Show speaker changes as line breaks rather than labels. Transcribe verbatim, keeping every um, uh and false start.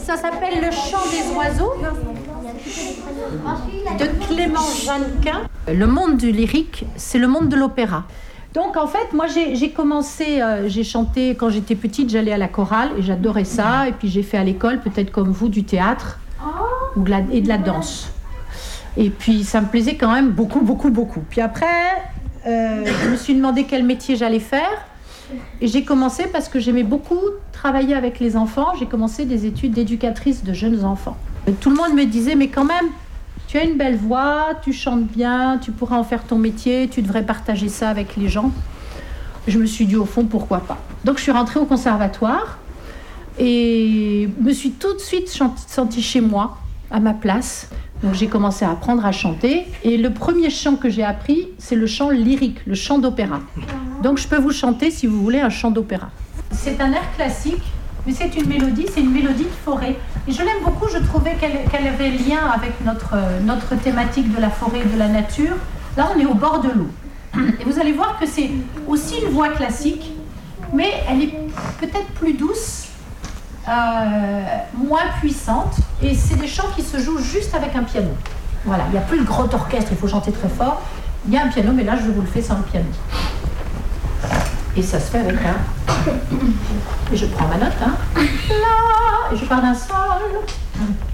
Ça s'appelle Le chant des oiseaux de Clément Jeannequin. Le monde du lyrique, c'est le monde de l'opéra. Donc en fait, moi j'ai, j'ai commencé, euh, j'ai chanté quand j'étais petite, j'allais à la chorale et j'adorais ça. Et puis j'ai fait à l'école, peut-être comme vous, du théâtre ou de la, et de la danse. Et puis ça me plaisait quand même beaucoup, beaucoup, beaucoup. Puis après, euh, je me suis demandé quel métier j'allais faire. Et j'ai commencé parce que j'aimais beaucoup travailler avec les enfants. J'ai commencé des études d'éducatrice de jeunes enfants. Et tout le monde me disait, mais quand même, tu as une belle voix, tu chantes bien, tu pourras en faire ton métier, tu devrais partager ça avec les gens. Je me suis dit, au fond, pourquoi pas. Donc je suis rentrée au conservatoire et me suis tout de suite sentie chez moi, à ma place. Donc j'ai commencé à apprendre à chanter. Et le premier chant que j'ai appris, c'est le chant lyrique, le chant d'opéra. Donc je peux vous chanter, si vous voulez, un chant d'opéra. C'est un air classique, mais c'est une mélodie, c'est une mélodie de forêt. Et je l'aime beaucoup, je trouvais qu'elle, qu'elle avait lien avec notre, notre thématique de la forêt et de la nature. Là, on est au bord de l'eau. Et vous allez voir que c'est aussi une voix classique, mais elle est peut-être plus douce, euh, moins puissante. Et c'est des chants qui se jouent juste avec un piano. Voilà, il n'y a plus le grand orchestre, il faut chanter très fort. Il y a un piano, mais là, je vous le fais sans le piano. Et ça se fait avec un... Et je prends ma note, hein. Là, et je pars d'un sol.